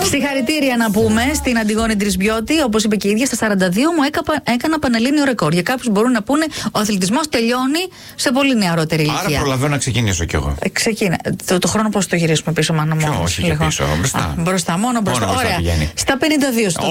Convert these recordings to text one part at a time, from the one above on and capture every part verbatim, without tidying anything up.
Συγχαρητήρια να πούμε στην Αντιγόνη Τρισμπιώτη. Όπως είπε και η ίδια, στα σαράντα δύο μου έκανα, έκανα πανελλήνιο ρεκόρ. Για κάποιους μπορούν να πούνε ο αθλητισμός τελειώνει σε πολύ νεαρότερη ηλικία. Άρα προλαβαίνω να ξεκινήσω κι εγώ. Ε, ξεκίνα. Το, το χρόνο πώς το γυρίσουμε πίσω, μάνα μου. Όχι, και πίσω. Μπροστά. Α, μπροστά, μόνο μπροστά. Μόνο Ωραία. μπροστά στα πενήντα δύο στο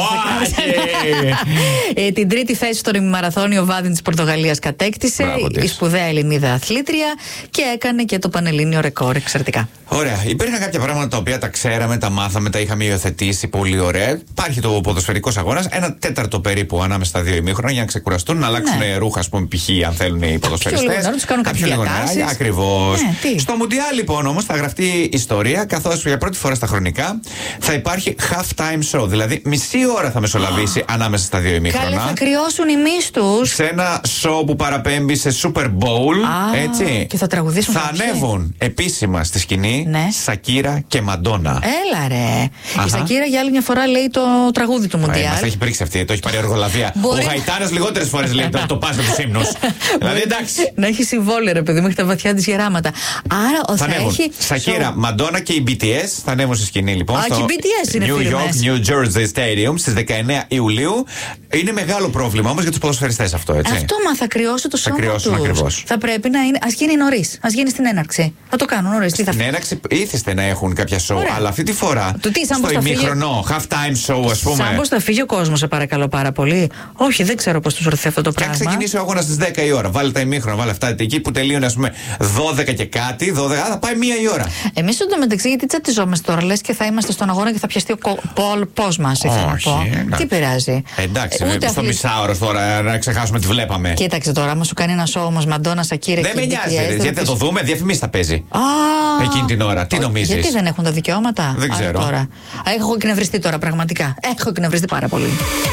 ε, την τρίτη θέση στον ημιμαραθώνιο Βάδιν της Πορτογαλίας κατέκτησε. Μπράβο, η σπουδαία Ελληνίδα αθλήτρια και έκανε και το πανελλήνιο ρεκόρ. Εξαιρετικά. Ωραία. Υπήρχαν κάποια πράγματα τα οποία τα ξέραμε, τα μάθαμε, τα είχαμε υιοθετήσει πολύ ωραία. Υπάρχει το ποδοσφαιρικός αγώνας, ένα τέταρτο περίπου ανάμεσα στα δύο ημίχρονα για να ξεκουραστούν, να αλλάξουν ναι. ρούχα, α πούμε, π.χ. αν θέλουν οι ποδοσφαιριστές. Να τους κάνουν κάποιες διατάσεις. Ακριβώς. Ναι, στο Μουντιάλ, λοιπόν, όμως θα γραφτεί ιστορία, καθώς για πρώτη φορά στα χρονικά θα υπάρχει half time show. Δηλαδή, μισή ώρα θα μεσολαβήσει oh. ανάμεσα στα δύο ημίχρονα. Καλέ, θα κρυώσουν οι μίστους. Σε ένα show που παραπέμπει σε Super Bowl. Ah, έτσι. Και θα τραγουδήσουν. Θα ανέβουν επίσημα στη σκηνή ναι. Σακύρα και Μαντόνα. Έλα ρε. Αχα. Η Σακύρα για άλλη μια φορά λέει το τραγούδι του Μουντιάλ. Μας έχει πρίξει αυτή, το έχει πάρει εργολαβία. Μπορεί... Ο Γαϊτάνας λιγότερες φορές λέει το, το πάσο του ύμνους. Δηλαδή εντάξει. Να έχει συμβόλαιο, ρε παιδί μου, έχει τα βαθιά της γεράματα. Άρα ο θα, θα έχει. Σακύρα, Μαντόνα και η μπι τι ες θα ανέβουν στη σκηνή λοιπόν. Α, στο και η μπι τι ες είναι New φίλοι York, New Jersey Stadium στις δεκαεννέα Ιουλίου. Είναι μεγάλο πρόβλημα όμως για τους ποδοσφαιριστές αυτό, έτσι. Αυτό μα θα κρυώσει το σώμα κρυώσουν ακριβώς. Θα πρέπει να είναι. Ας γίνει νωρίς. Ας γίνει στην έναρξη. Θα το κάνουν νωρίς. Στην θα... έναρξη ήθιστε να έχουν κάποια show. Ωραία. Αλλά αυτή τη φορά. Το τι, στο ημίχρονο, half time show, ας πούμε. Σαν πως θα φύγει ο κόσμος, σε παρακαλώ πάρα πολύ. Όχι, δεν ξέρω πώς τους ορθεί αυτό το πράγμα. Και αν ξεκινήσει ο αγώνας στις δέκα η ώρα, βάλε τα ημίχρονα, βάλε αυτά. Εκεί που τελείωνε, ας πούμε, δώδεκα και κάτι, δώδεκα, θα πάει μία η ώρα. Εμείς εντωμεταξύ, γιατί τσατιζόμαστε τώρα, λες και θα είμαστε στον αγώνα και θα πιαστεί ο πώς μας, ήθελα να πω. Τι πειράζει. Εντάξει, ε, στο μισάωρο τώρα να ξεχάσουμε τι βλέπαμε. Κοίταξε τώρα, άμα σου κάνει ένα show όμως Μαντόνα, Σακύρα και. Δεν με νοιάζει, γιατί θα το δούμε, διαφημίσεις θα παίζει. Εκείνη την ώρα, τι νομίζεις. Γιατί δεν έχουν τα δικαιώματα. Δεν ξέρω. Τώρα. Έχω εκνευριστεί τώρα, πραγματικά. Έχω εκνευριστεί πάρα πολύ.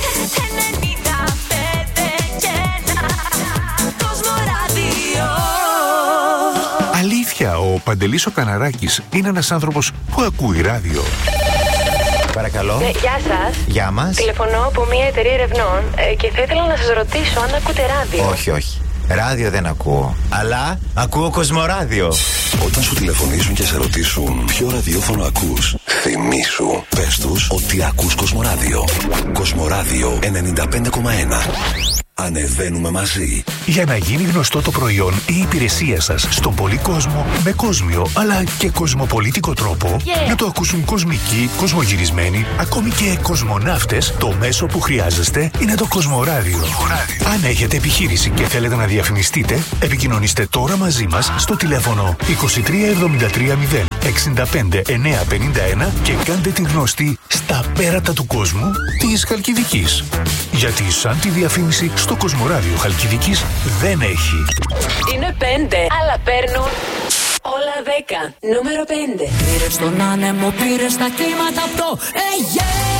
Αλήθεια, ο Παντελής ο Καναράκης είναι ένας άνθρωπος που ακούει ράδιο. Παρακαλώ. Ναι, γεια σας. Γεια μας. Τηλεφωνώ από μια εταιρεία ερευνών ε, και θα ήθελα να σας ρωτήσω αν ακούτε ράδιο. Όχι, όχι. Ράδιο δεν ακούω. Αλλά ακούω Κοσμοράδιο. Όταν σου τηλεφωνήσουν και σε ρωτήσουν ποιο ραδιόφωνο ακούς, θυμήσου. Πες τους ότι ακούς Κοσμοράδιο. Κοσμοράδιο ενενήντα πέντε κόμμα ένα. Ανεβαίνουμε μαζί. Για να γίνει γνωστό το προϊόν ή η υπηρεσία σας στον πολύ κόσμο με κόσμιο αλλά και κοσμοπολίτικο τρόπο, yeah. να το ακούσουν κοσμικοί, κοσμογυρισμένοι, ακόμη και κοσμοναύτες, το μέσο που χρειάζεστε είναι το Κοσμοράδιο. Αν έχετε επιχείρηση και θέλετε να διαφημιστείτε, επικοινωνήστε τώρα μαζί μας στο τηλέφωνο είκοσι τρία εβδομήντα τρία μηδέν εξήντα πέντε εννιακόσια πενήντα ένα και κάντε την γνωστή στα πέρατα του κόσμου της Χαλκιδικής. Γιατί σαν τη διαφήμιση στο Κοσμοράδιο Χαλκιδικής δεν έχει. Είναι πέντε, αλλά παίρνουν όλα δέκα. Νούμερο πέντε. Πήρε στον άνεμο, πήρε στα κύματα από το Αιγαίο.